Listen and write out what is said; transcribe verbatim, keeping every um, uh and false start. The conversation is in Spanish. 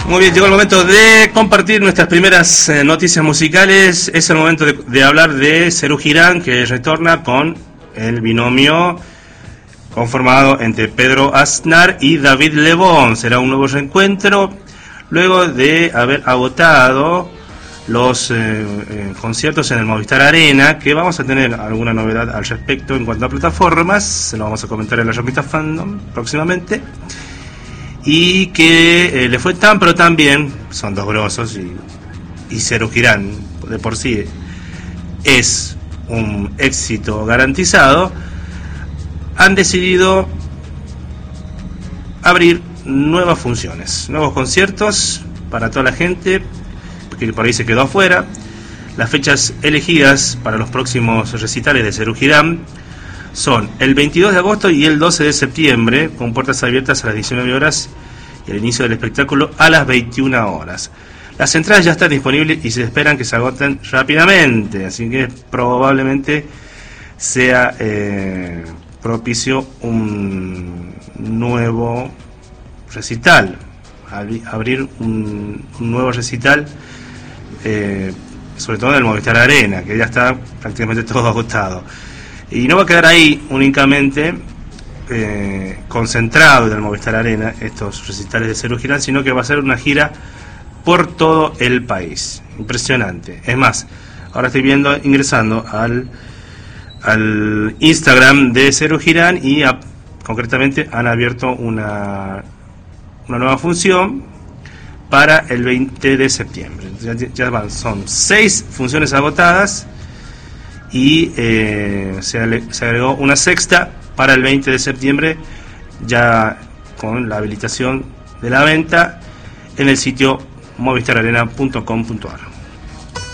Muy bien, llegó el momento de compartir nuestras primeras eh, noticias musicales. Es el momento de, de hablar de Serú Girán, que retorna con el binomio conformado entre Pedro Aznar y David Lebón. Será un nuevo reencuentro luego de haber agotado los eh, eh, conciertos en el Movistar Arena, que vamos a tener alguna novedad al respecto en cuanto a plataformas. Se lo vamos a comentar en la Roquita Fandom próximamente. Y que eh, le fue tan pero tan bien, son dos grosos, y, y Serú Girán de por sí es un éxito garantizado. Han decidido abrir nuevas funciones, nuevos conciertos para toda la gente que por ahí se quedó afuera. Las fechas elegidas para los próximos recitales de Serú Girán son el veintidós de agosto y el doce de septiembre, con puertas abiertas a las diecinueve horas y el inicio del espectáculo a las veintiuna horas. Las entradas ya están disponibles y se esperan que se agoten rápidamente, así que probablemente sea eh, propicio un nuevo recital, abrir un, un nuevo recital, eh, sobre todo en el Movistar Arena, que ya está prácticamente todo agotado. Y no va a quedar ahí únicamente eh, concentrado en el Movistar Arena estos recitales de Serú Girán, sino que va a ser una gira por todo el país. Impresionante. Es más, ahora estoy viendo, ingresando al, al Instagram de Serú Girán y a, concretamente han abierto una, una nueva función para el veinte de septiembre. Ya, ya van, son seis funciones agotadas. Y eh, se, se agregó una sexta para el veinte de septiembre, ya con la habilitación de la venta en el sitio movistar arena punto com punto ar.